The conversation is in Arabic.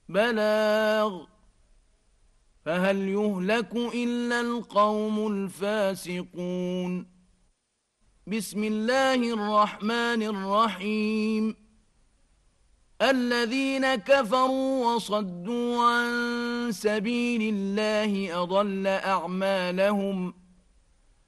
بلاغ فهل يهلك إلا القوم الفاسقون بسم الله الرحمن الرحيم الذين كفروا وصدوا عن سبيل الله أضل أعمالهم